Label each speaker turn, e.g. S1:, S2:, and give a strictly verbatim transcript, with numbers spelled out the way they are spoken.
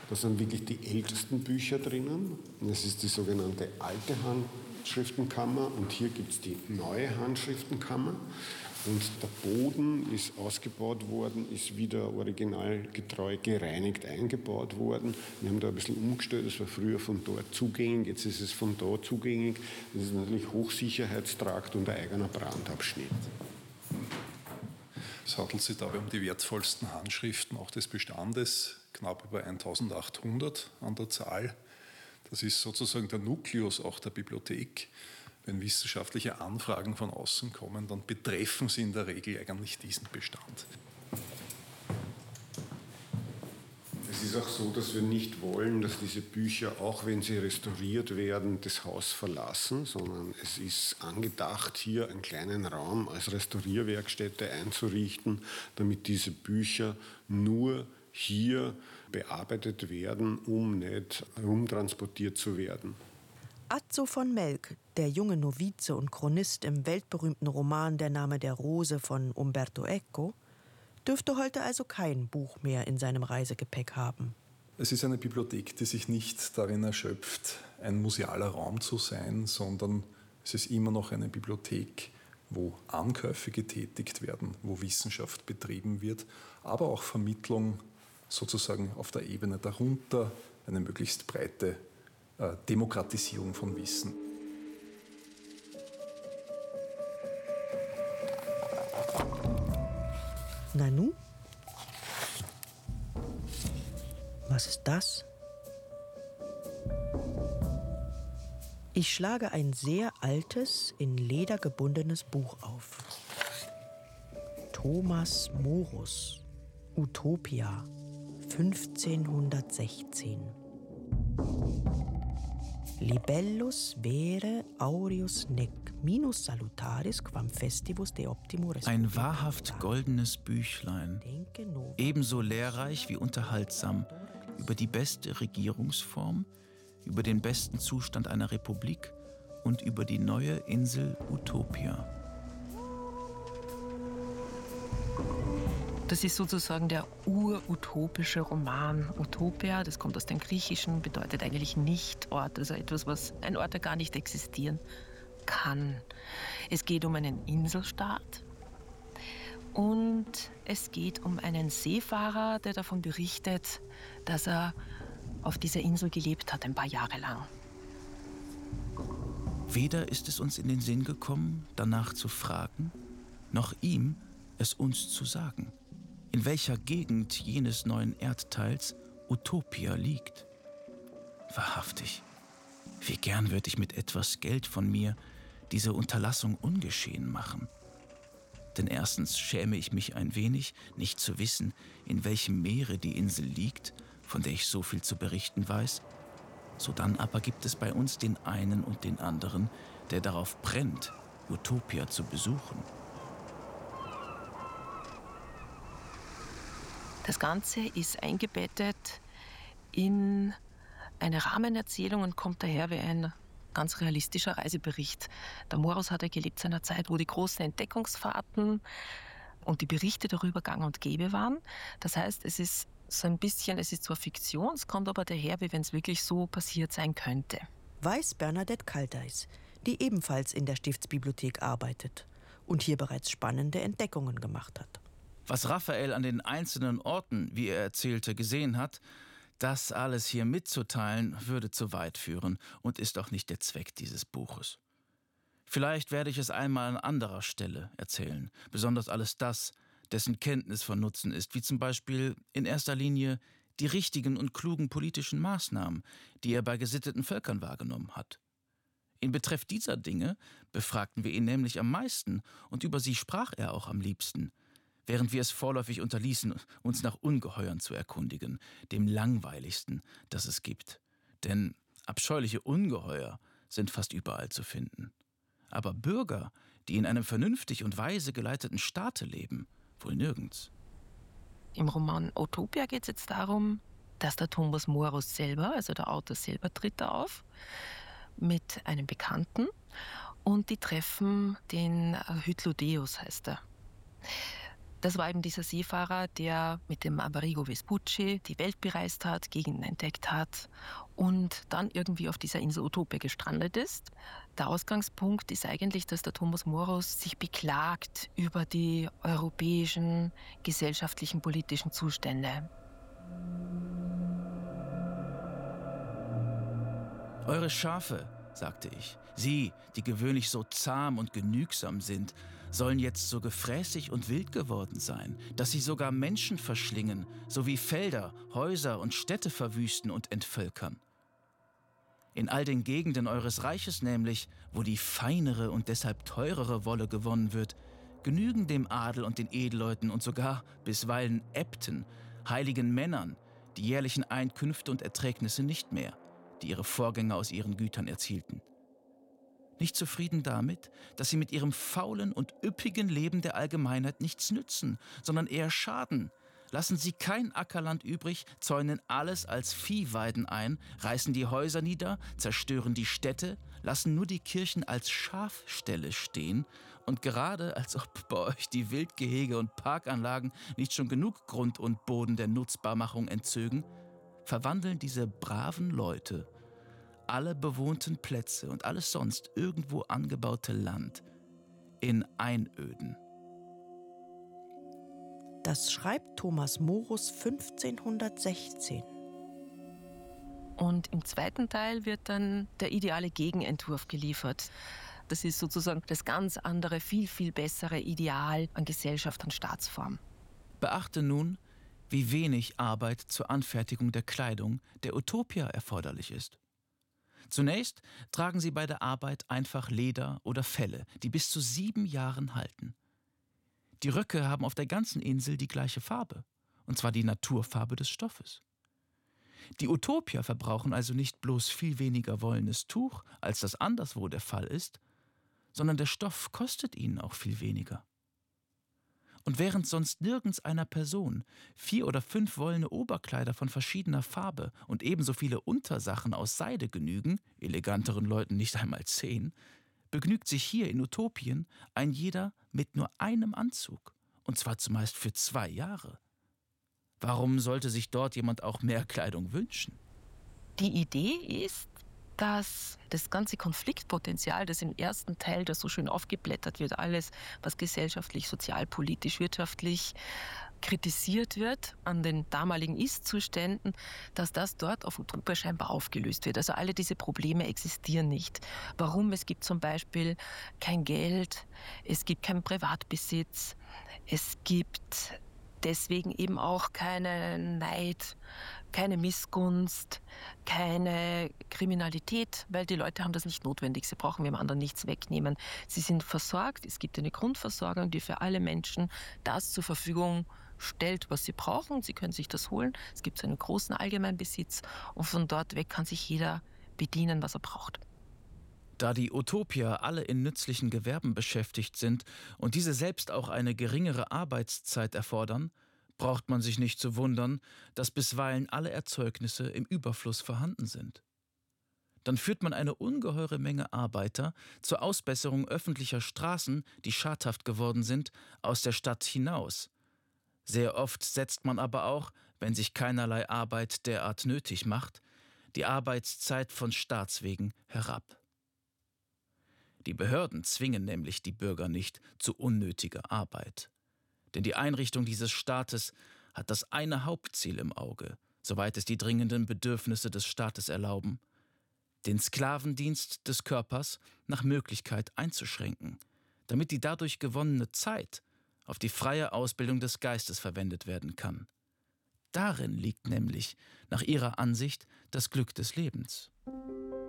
S1: Da sind wirklich die ältesten Bücher drinnen. Das ist die sogenannte alte Handschriftenkammer und hier gibt es die neue Handschriftenkammer. Und der Boden ist ausgebaut worden, ist wieder originalgetreu gereinigt eingebaut worden. Wir haben da ein bisschen umgestellt, das war früher von dort zugänglich, jetzt ist es von da zugänglich. Das ist natürlich Hochsicherheitstrakt und ein eigener Brandabschnitt.
S2: Es handelt sich dabei um die wertvollsten Handschriften auch des Bestandes, knapp über eintausendachthundert an der Zahl. Das ist sozusagen der Nukleus auch der Bibliothek. Wenn wissenschaftliche Anfragen von außen kommen, dann betreffen sie in der Regel eigentlich diesen Bestand.
S1: Es ist auch so, dass wir nicht wollen, dass diese Bücher, auch wenn sie restauriert werden, das Haus verlassen, sondern es ist angedacht, hier einen kleinen Raum als Restaurierwerkstätte einzurichten, damit diese Bücher nur hier bearbeitet werden, um nicht herumtransportiert zu werden.
S3: Azzo von Melk, der junge Novize und Chronist im weltberühmten Roman Der Name der Rose von Umberto Eco, dürfte heute also kein Buch mehr in seinem Reisegepäck haben.
S2: Es ist eine Bibliothek, die sich nicht darin erschöpft, ein musealer Raum zu sein, sondern es ist immer noch eine Bibliothek, wo Ankäufe getätigt werden, wo Wissenschaft betrieben wird, aber auch Vermittlung sozusagen auf der Ebene darunter, eine möglichst breite Demokratisierung von Wissen.
S3: Nanu? Was ist das? Ich schlage ein sehr altes, in Leder gebundenes Buch auf. Thomas Morus, Utopia, fünfzehnhundertsechzehn. Libellus vere aureus nec minus salutaris quam festivus de optimo resurrectio.
S4: Ein wahrhaft goldenes Büchlein, ebenso lehrreich wie unterhaltsam, über die beste Regierungsform, über den besten Zustand einer Republik und über die neue Insel Utopia.
S5: Das ist sozusagen der urutopische Roman. Utopia, das kommt aus dem Griechischen, bedeutet eigentlich Nicht-Ort, also etwas, was ein Ort, der gar nicht existieren kann. Es geht um einen Inselstaat und es geht um einen Seefahrer, der davon berichtet, dass er auf dieser Insel gelebt hat, ein paar Jahre lang.
S4: Weder ist es uns in den Sinn gekommen, danach zu fragen, noch ihm, es uns zu sagen, in welcher Gegend jenes neuen Erdteils Utopia liegt. Wahrhaftig, wie gern würde ich mit etwas Geld von mir diese Unterlassung ungeschehen machen. Denn erstens schäme ich mich ein wenig, nicht zu wissen, in welchem Meere die Insel liegt, von der ich so viel zu berichten weiß. Sodann aber gibt es bei uns den einen und den anderen, der darauf brennt, Utopia zu besuchen.
S5: Das Ganze ist eingebettet in eine Rahmenerzählung und kommt daher wie ein ganz realistischer Reisebericht. Der Morus hat ja gelebt zu einer Zeit, wo die großen Entdeckungsfahrten und die Berichte darüber gang und gäbe waren. Das heißt, es ist so ein bisschen, es ist zwar Fiktion, es kommt aber daher, wie wenn es wirklich so passiert sein könnte.
S3: Weiß Bernadette Kaldeis, die ebenfalls in der Stiftsbibliothek arbeitet und hier bereits spannende Entdeckungen gemacht hat.
S4: Was Raphael an den einzelnen Orten, wie er erzählte, gesehen hat, das alles hier mitzuteilen, würde zu weit führen und ist auch nicht der Zweck dieses Buches. Vielleicht werde ich es einmal an anderer Stelle erzählen, besonders alles das, dessen Kenntnis von Nutzen ist, wie zum Beispiel in erster Linie die richtigen und klugen politischen Maßnahmen, die er bei gesitteten Völkern wahrgenommen hat. In Betreff dieser Dinge befragten wir ihn nämlich am meisten und über sie sprach er auch am liebsten, während wir es vorläufig unterließen, uns nach Ungeheuern zu erkundigen, dem langweiligsten, das es gibt. Denn abscheuliche Ungeheuer sind fast überall zu finden. Aber Bürger, die in einem vernünftig und weise geleiteten Staate leben, wohl nirgends.
S5: Im Roman Utopia geht es jetzt darum, dass der Thomas Morus selber, also der Autor selber, tritt da auf mit einem Bekannten und die treffen den Hytlodeus, heißt er. Das war eben dieser Seefahrer, der mit dem Amerigo Vespucci die Welt bereist hat, Gegenden entdeckt hat und dann irgendwie auf dieser Insel Utopia gestrandet ist. Der Ausgangspunkt ist eigentlich, dass der Thomas Morus sich beklagt über die europäischen gesellschaftlichen, politischen Zustände.
S4: Eure Schafe, sagte ich, sie, die gewöhnlich so zahm und genügsam sind, sollen jetzt so gefräßig und wild geworden sein, dass sie sogar Menschen verschlingen, sowie Felder, Häuser und Städte verwüsten und entvölkern. In all den Gegenden eures Reiches nämlich, wo die feinere und deshalb teurere Wolle gewonnen wird, genügen dem Adel und den Edelleuten und sogar bisweilen Äbten, heiligen Männern, die jährlichen Einkünfte und Erträgnisse nicht mehr, die ihre Vorgänger aus ihren Gütern erzielten. Nicht zufrieden damit, dass sie mit ihrem faulen und üppigen Leben der Allgemeinheit nichts nützen, sondern eher schaden, lassen sie kein Ackerland übrig, zäunen alles als Viehweiden ein, reißen die Häuser nieder, zerstören die Städte, lassen nur die Kirchen als Schafställe stehen und gerade als ob bei euch die Wildgehege und Parkanlagen nicht schon genug Grund und Boden der Nutzbarmachung entzögen, verwandeln diese braven Leute alle bewohnten Plätze und alles sonst irgendwo angebaute Land in Einöden.
S3: Das schreibt Thomas Morus fünfzehnhundertsechzehn.
S5: Und im zweiten Teil wird dann der ideale Gegenentwurf geliefert. Das ist sozusagen das ganz andere, viel, viel bessere Ideal an Gesellschaft und Staatsform.
S4: Beachte nun, wie wenig Arbeit zur Anfertigung der Kleidung der Utopia erforderlich ist. Zunächst tragen sie bei der Arbeit einfach Leder oder Felle, die bis zu sieben Jahren halten. Die Röcke haben auf der ganzen Insel die gleiche Farbe, und zwar die Naturfarbe des Stoffes. Die Utopier verbrauchen also nicht bloß viel weniger wollenes Tuch, als das anderswo der Fall ist, sondern der Stoff kostet ihnen auch viel weniger. Und während sonst nirgends einer Person vier oder fünf wollene Oberkleider von verschiedener Farbe und ebenso viele Untersachen aus Seide genügen, eleganteren Leuten nicht einmal zehn, begnügt sich hier in Utopien ein jeder mit nur einem Anzug, und zwar zumeist für zwei Jahre. Warum sollte sich dort jemand auch mehr Kleidung wünschen?
S5: Die Idee ist, dass das ganze Konfliktpotenzial, das im ersten Teil, das so schön aufgeblättert wird, alles, was gesellschaftlich, sozialpolitisch, wirtschaftlich kritisiert wird an den damaligen Ist-Zuständen, dass das dort auf Utopia scheinbar aufgelöst wird. Also alle diese Probleme existieren nicht. Warum? Es gibt zum Beispiel kein Geld, es gibt keinen Privatbesitz, es gibt deswegen eben auch keinen Neid, keine Missgunst, keine Kriminalität, weil die Leute haben das nicht notwendig. Sie brauchen dem anderen nichts wegnehmen. Sie sind versorgt. Es gibt eine Grundversorgung, die für alle Menschen das zur Verfügung stellt, was sie brauchen. Sie können sich das holen. Es gibt so einen großen Allgemeinbesitz und von dort weg kann sich jeder bedienen, was er braucht.
S4: Da die Utopier alle in nützlichen Gewerben beschäftigt sind und diese selbst auch eine geringere Arbeitszeit erfordern, braucht man sich nicht zu wundern, dass bisweilen alle Erzeugnisse im Überfluss vorhanden sind. Dann führt man eine ungeheure Menge Arbeiter zur Ausbesserung öffentlicher Straßen, die schadhaft geworden sind, aus der Stadt hinaus. Sehr oft setzt man aber auch, wenn sich keinerlei Arbeit derart nötig macht, die Arbeitszeit von Staatswegen herab. Die Behörden zwingen nämlich die Bürger nicht zu unnötiger Arbeit. Denn die Einrichtung dieses Staates hat das eine Hauptziel im Auge, soweit es die dringenden Bedürfnisse des Staates erlauben, den Sklavendienst des Körpers nach Möglichkeit einzuschränken, damit die dadurch gewonnene Zeit auf die freie Ausbildung des Geistes verwendet werden kann. Darin liegt nämlich, nach ihrer Ansicht, das Glück des Lebens.